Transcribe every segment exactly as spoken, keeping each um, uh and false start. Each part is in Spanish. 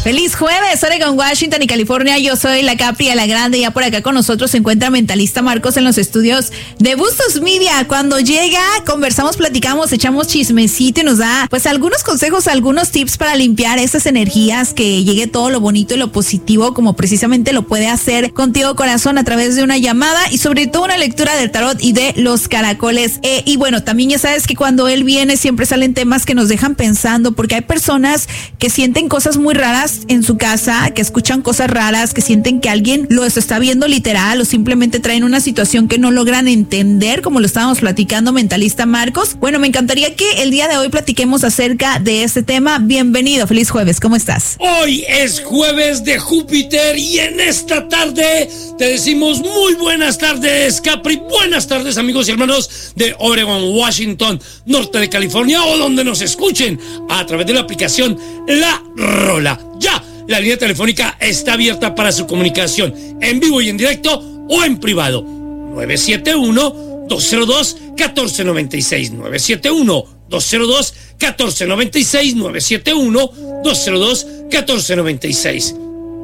Feliz jueves, Oregon, Washington y California. Yo soy la Capri a la Grande. Ya por acá con nosotros se encuentra Mentalista Marcos en los estudios de Bustos Media. Cuando llega, conversamos, platicamos, echamos chismecito y nos da pues algunos consejos, algunos tips para limpiar esas energías, que llegue todo lo bonito y lo positivo, como precisamente lo puede hacer contigo, corazón, a través de una llamada y sobre todo una lectura del tarot y de los caracoles. Eh, y bueno, también ya sabes que cuando él viene siempre salen temas que nos dejan pensando, porque hay personas que sienten cosas muy raras en su casa, que escuchan cosas raras, que sienten que alguien los está viendo literal o simplemente traen una situación que no logran entender, como lo estábamos platicando, Mentalista Marcos. Bueno, me encantaría que el día de hoy platiquemos acerca de este tema. Bienvenido, feliz jueves, ¿cómo estás? Hoy es jueves de Júpiter y en esta tarde te decimos muy buenas tardes, Capri, buenas tardes, amigos y hermanos de Oregon, Washington, norte de California o donde nos escuchen a través de la aplicación La Rola. Ya, la línea telefónica está abierta para su comunicación en vivo y en directo o en privado. nueve siete uno, dos cero dos, uno cuatro nueve seis, nueve siete uno, dos cero dos, uno cuatro nueve seis, nueve siete uno, dos cero dos, uno cuatro nueve seis.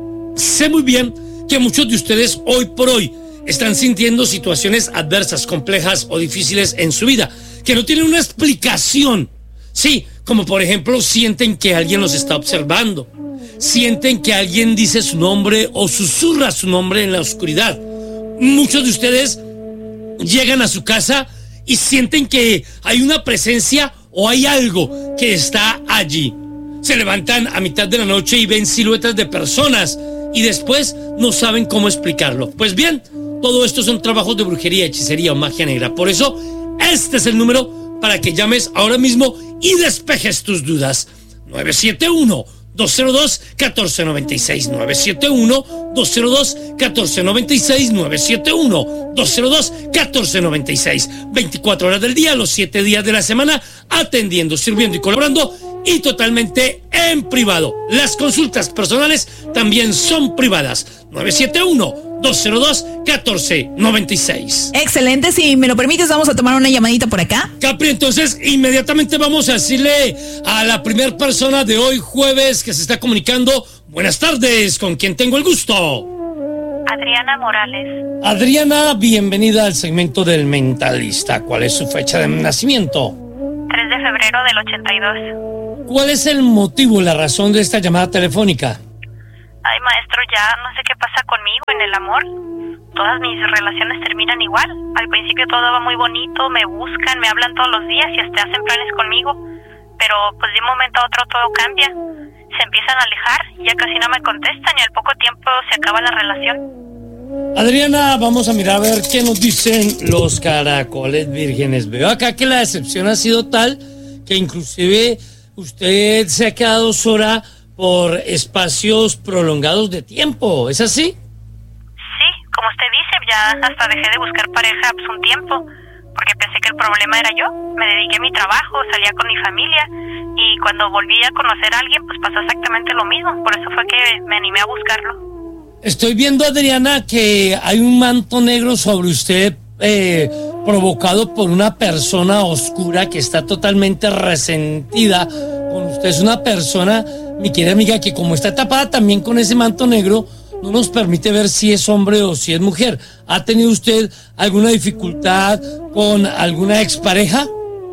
Sé muy bien que muchos de ustedes hoy por hoy están sintiendo situaciones adversas, complejas o difíciles en su vida, que no tienen una explicación. Sí, como por ejemplo sienten que alguien los está observando, sienten que alguien dice su nombre o susurra su nombre en la oscuridad. Muchos de ustedes llegan a su casa y sienten que hay una presencia o hay algo que está allí. Se levantan a mitad de la noche y ven siluetas de personas y después no saben cómo explicarlo. Pues bien, todo esto son trabajos de brujería, hechicería o magia negra. Por eso, este es el número para que llames ahora mismo y despejes tus dudas. nueve siete uno, dos cero dos, uno cuatro nueve seis, nueve siete uno, dos cero dos, uno cuatro nueve seis, nueve siete uno, dos cero dos, uno cuatro nueve seis. veinticuatro horas del día, los siete días de la semana, atendiendo, sirviendo y colaborando, y totalmente en privado. Las consultas personales también son privadas. nueve siete uno, dos cero dos, uno cuatro nueve seis. Excelente, si me lo permites vamos a tomar una llamadita por acá. Capri, entonces inmediatamente vamos a decirle a la primera persona de hoy jueves que se está comunicando. Buenas tardes, ¿con quién tengo el gusto? Adriana Morales. Adriana, bienvenida al segmento del Mentalista. ¿Cuál es su fecha de nacimiento? tres de febrero del ochenta y dos. ¿Cuál es el motivo, la razón de esta llamada telefónica? Ay, maestro, ya no sé qué pasa conmigo en el amor. Todas mis relaciones terminan igual. Al principio todo va muy bonito, me buscan, me hablan todos los días y hasta hacen planes conmigo. Pero pues de un momento a otro todo cambia. Se empiezan a alejar, ya casi no me contestan y al poco tiempo se acaba la relación. Adriana, vamos a mirar a ver qué nos dicen los caracoles vírgenes. Veo acá que la decepción ha sido tal que inclusive usted se ha quedado sola por espacios prolongados de tiempo, ¿es así? Sí, como usted dice, ya hasta dejé de buscar pareja pues, un tiempo, porque pensé que el problema era yo. Me dediqué a mi trabajo, salía con mi familia, y cuando volví a conocer a alguien, pues pasó exactamente lo mismo. Por eso fue que me animé a buscarlo. Estoy viendo, Adriana, que hay un manto negro sobre usted, eh, provocado por una persona oscura que está totalmente resentida con usted. Es una persona, mi querida amiga, que como está tapada también con ese manto negro, no nos permite ver si es hombre o si es mujer. ¿Ha tenido usted alguna dificultad con alguna expareja?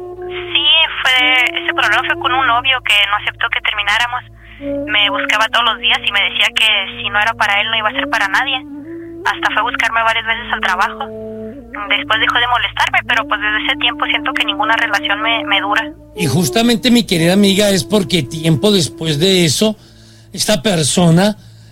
Sí, fue, ese problema fue con un novio que no aceptó que termináramos. Me buscaba todos los días y me decía que si no era para él no iba a ser para nadie. Hasta fue a buscarme varias veces al trabajo. Después dejó de molestarme, pero pues desde ese tiempo siento que ninguna relación me, me dura. Y justamente, mi querida amiga, es porque tiempo después de eso, esta persona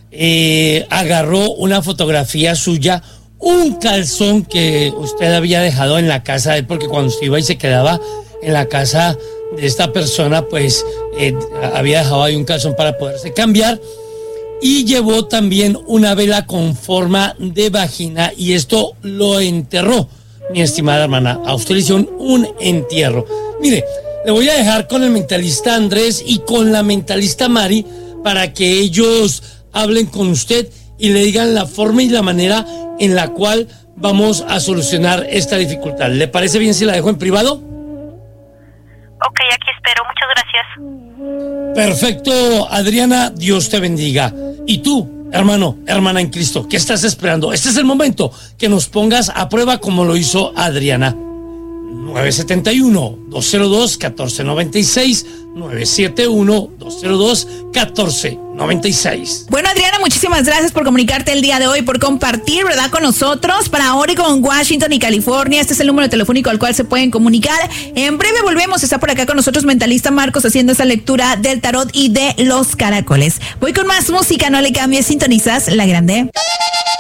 eh, agarró una fotografía suya, un calzón que usted había dejado en la casa de él, porque cuando usted iba y se quedaba en la casa de esta persona, pues eh, había dejado ahí un calzón para poderse cambiar. Y llevó también una vela con forma de vagina y esto lo enterró, mi estimada hermana. A usted le hicieron un entierro. Mire, le voy a dejar con el mentalista Andrés y con la mentalista Mari para que ellos hablen con usted y le digan la forma y la manera en la cual vamos a solucionar esta dificultad. ¿Le parece bien si la dejo en privado? Ok, aquí espero. Muchas gracias. Perfecto, Adriana, Dios te bendiga. Y tú, hermano, hermana en Cristo, ¿qué estás esperando? Este es el momento que nos pongas a prueba como lo hizo Adriana. nueve siete uno, dos cero dos, uno cuatro nueve seis, nueve siete uno, dos cero dos, uno cuatro nueve seis. Bueno, Adriana, muchísimas gracias por comunicarte el día de hoy, por compartir, ¿verdad?, con nosotros para Oregon, Washington y California. Este es el número telefónico al cual se pueden comunicar. En breve volvemos, está por acá con nosotros Mentalista Marcos haciendo esa lectura del tarot y de los caracoles. Voy con más música, no le cambies, sintonizas La Grande.